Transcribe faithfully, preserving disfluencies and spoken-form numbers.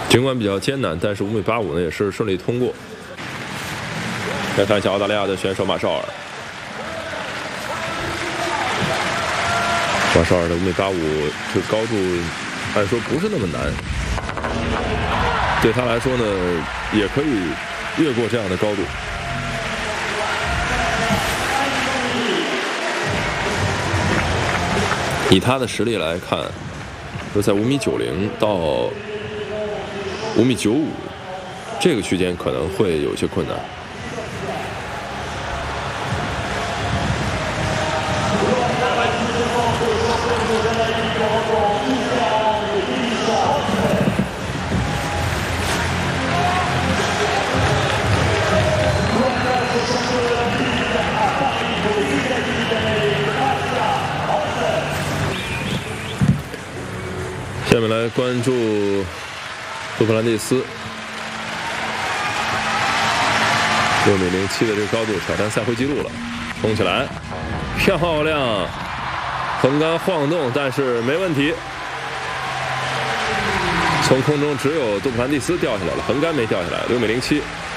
尽管比较艰难，但是五米八五呢也是顺利通过。来看一下澳大利亚的选手马绍尔，马绍尔的五米八五这个高度按说不是那么难，对他来说呢也可以越过这样的高度。以他的实力来看，就在五米九零到五米九五这个区间可能会有些困难。下面来关注杜普兰蒂斯六米零七的这个高度挑战赛会纪录了，冲起来，漂亮，横杆晃动，但是没问题。从空中只有杜普兰蒂斯掉下来了，横杆没掉下来，六米零七。